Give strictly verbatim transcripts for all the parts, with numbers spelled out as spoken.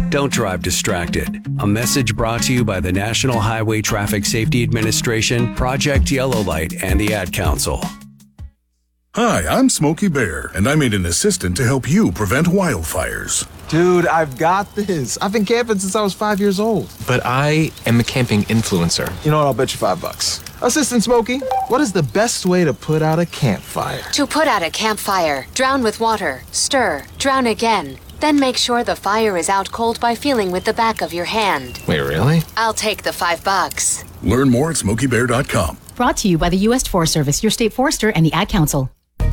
Don't drive distracted. A message brought to you by the National Highway Traffic Safety Administration, Project Yellow Light, and the Ad Council. Hi, I'm Smokey Bear, and I made an assistant to help you prevent wildfires. Dude, I've got this. I've been camping since I was five years old. But I am a camping influencer. You know what? I'll bet you five bucks. Assistant Smokey, what is the best way to put out a campfire? To put out a campfire, drown with water, stir, drown again. Then make sure the fire is out cold by feeling with the back of your hand. Wait, really? I'll take the five bucks. Learn more at smokey bear dot com. Brought to you by the U S Forest Service, your state forester, and the Ad Council.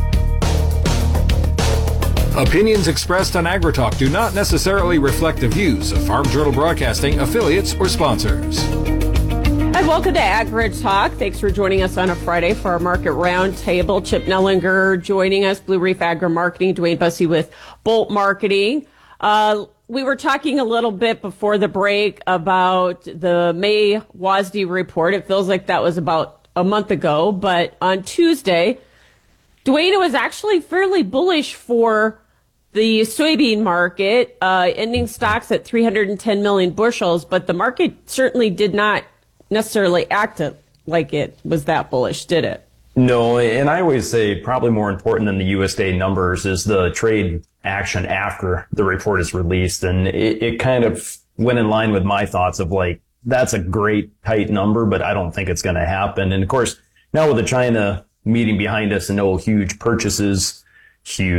Opinions expressed on AgriTalk do not necessarily reflect the views of Farm Journal Broadcasting, affiliates, or sponsors. And welcome to AgriTalk. Thanks for joining us on a Friday for our Market Roundtable. Chip Nellinger joining us, Blue Reef Agri Marketing, Dwayne Bussey with Bolt Marketing. Uh, we were talking a little bit before the break about the May W A S D report. It feels like that was about a month ago, but on Tuesday, Dwayne was actually fairly bullish for the soybean market, uh, ending stocks at three hundred ten million bushels, but the market certainly did not necessarily act like it was that bullish, did it? No, and I always say probably more important than the U S D A numbers is the trade action after the report is released. And it, it kind of went in line with my thoughts of like, that's a great tight number, but I don't think it's going to happen. And of course, now with the China meeting behind us and no huge purchases, huge.